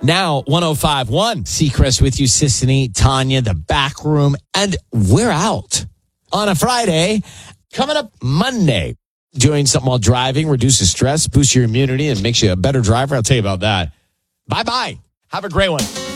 Now, 105.1. Seacrest with you, Sissany, Tanya, the back room, and we're out on a Friday. Coming up Monday, doing something while driving reduces stress, boosts your immunity, and makes you a better driver. I'll tell you about that. Bye-bye. Have a great one.